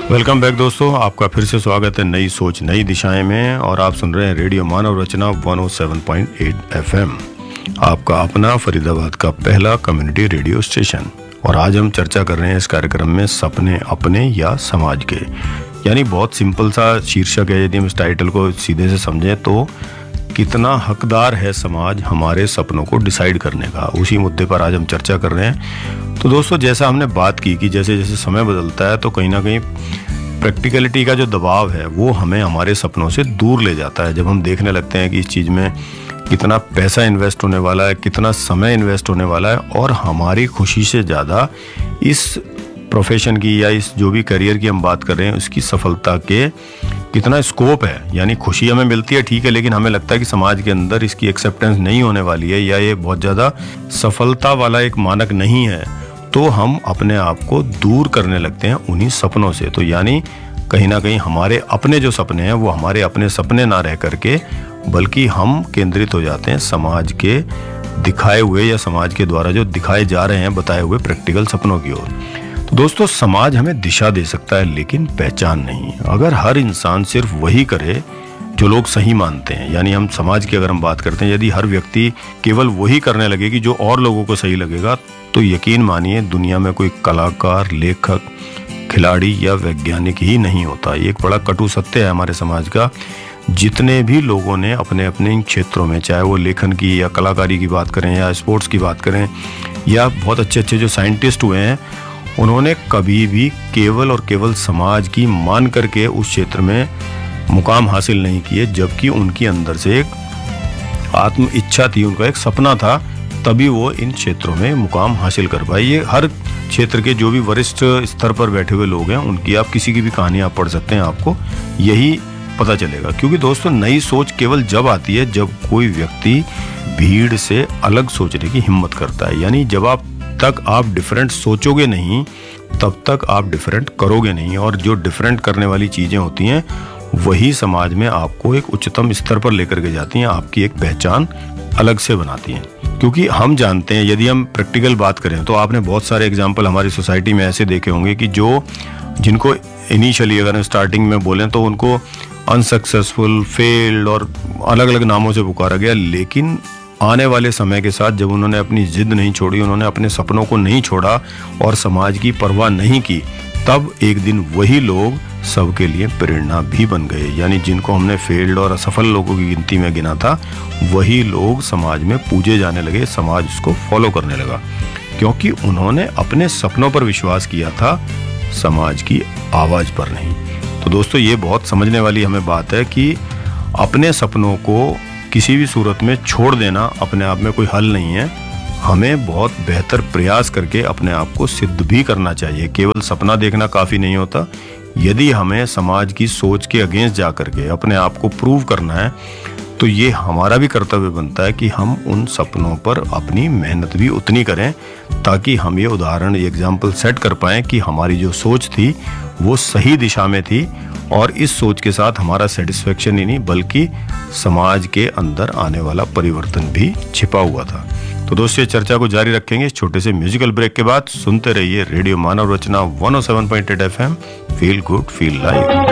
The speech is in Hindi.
वेलकम बैक दोस्तों, आपका फिर से स्वागत है नई सोच नई दिशाएं में। और आप सुन रहे हैं रेडियो मानव रचना 107.8 FM, आपका अपना फरीदाबाद का पहला कम्युनिटी रेडियो स्टेशन। और आज हम चर्चा कर रहे हैं इस कार्यक्रम में सपने अपने या समाज के, यानी बहुत सिंपल सा शीर्षक है। यदि हम इस टाइटल को सीधे से समझें तो कितना हकदार है समाज हमारे सपनों को डिसाइड करने का, उसी मुद्दे पर आज हम चर्चा कर रहे हैं। तो दोस्तों, जैसा हमने बात की कि जैसे जैसे समय बदलता है तो कहीं ना कहीं प्रैक्टिकलिटी का जो दबाव है वो हमें हमारे सपनों से दूर ले जाता है। जब हम देखने लगते हैं कि इस चीज़ में कितना पैसा इन्वेस्ट होने वाला है, कितना समय इन्वेस्ट होने वाला है, और हमारी खुशी से ज़्यादा इस प्रोफेशन की या इस जो भी करियर की हम बात कर रहे हैं उसकी सफलता के कितना स्कोप है। यानी खुशी हमें मिलती है, ठीक है, लेकिन हमें लगता है कि समाज के अंदर इसकी एक्सेप्टेंस नहीं होने वाली है या ये बहुत ज़्यादा सफलता वाला एक मानक नहीं है, तो हम अपने आप को दूर करने लगते हैं उन्हीं सपनों से। तो यानी कहीं ना कहीं हमारे अपने जो सपने हैं वो हमारे अपने सपने ना रह करके बल्कि हम केंद्रित हो जाते हैं समाज के दिखाए हुए या समाज के द्वारा जो दिखाए जा रहे हैं बताए हुए प्रैक्टिकल सपनों की ओर। तो दोस्तों, समाज हमें दिशा दे सकता है लेकिन पहचान नहीं। अगर हर इंसान सिर्फ वही करे जो लोग सही मानते हैं, यानी हम समाज की अगर हम बात करते हैं, यदि हर व्यक्ति केवल वही करने लगे कि जो और लोगों को सही लगेगा, तो यकीन मानिए दुनिया में कोई कलाकार, लेखक, खिलाड़ी या वैज्ञानिक ही नहीं होता। ये एक बड़ा कटु सत्य है हमारे समाज का। जितने भी लोगों ने अपने अपने इन क्षेत्रों में, चाहे वो लेखन की या कलाकारी की बात करें या स्पोर्ट्स की बात करें या बहुत अच्छे अच्छे जो साइंटिस्ट हुए हैं, उन्होंने कभी भी केवल और केवल समाज की मान करके उस क्षेत्र में मुकाम हासिल नहीं किए, जबकि उनकी अंदर से एक आत्म इच्छा थी, उनका एक सपना था, तभी वो इन क्षेत्रों में मुकाम हासिल कर पाए। ये हर क्षेत्र के जो भी वरिष्ठ स्तर पर बैठे हुए लोग हैं उनकी आप किसी की भी कहानी आप पढ़ सकते हैं, आपको यही पता चलेगा। क्योंकि दोस्तों, नई सोच केवल जब आती है जब कोई व्यक्ति भीड़ से अलग सोचने की हिम्मत करता है। यानी जब तक आप डिफरेंट सोचोगे नहीं तब तक आप डिफरेंट करोगे नहीं, और जो डिफरेंट करने वाली चीज़ें होती हैं वही समाज में आपको एक उच्चतम स्तर पर लेकर के जाती हैं, आपकी एक पहचान अलग से बनाती हैं। क्योंकि हम जानते हैं, यदि हम प्रैक्टिकल बात करें तो आपने बहुत सारे एग्जाम्पल हमारी सोसाइटी में ऐसे देखे होंगे कि जिनको इनिशियली अगर हम स्टार्टिंग में बोलें तो उनको अनसक्सेसफुल, फेल्ड और अलग अलग नामों से पुकारा गया, लेकिन आने वाले समय के साथ जब उन्होंने अपनी जिद नहीं छोड़ी, उन्होंने अपने सपनों को नहीं छोड़ा और समाज की परवाह नहीं की, तब एक दिन वही लोग सबके लिए प्रेरणा भी बन गए। यानी जिनको हमने फेल्ड और असफल लोगों की गिनती में गिना था, वही लोग समाज में पूजे जाने लगे, समाज उसको फॉलो करने लगा, क्योंकि उन्होंने अपने सपनों पर विश्वास किया था, समाज की आवाज पर नहीं। तो दोस्तों, ये बहुत समझने वाली हमें बात है कि अपने सपनों को किसी भी सूरत में छोड़ देना अपने आप में कोई हल नहीं है। हमें बहुत बेहतर प्रयास करके अपने आप को सिद्ध भी करना चाहिए। केवल सपना देखना काफ़ी नहीं होता। यदि हमें समाज की सोच के अगेंस्ट जा करके अपने आप को प्रूव करना है, तो ये हमारा भी कर्तव्य बनता है कि हम उन सपनों पर अपनी मेहनत भी उतनी करें, ताकि हम ये उदाहरण, ये एग्जाम्पल सेट कर पाएँ कि हमारी जो सोच थी वो सही दिशा में थी, और इस सोच के साथ हमारा सेटिस्फेक्शन ही नहीं बल्कि समाज के अंदर आने वाला परिवर्तन भी छिपा हुआ था। तो दोस्तों, चर्चा को जारी रखेंगे इस छोटे से म्यूजिकल ब्रेक के बाद। सुनते रहिए रेडियो मानव रचना 107.8 FM। Feel good, feel live.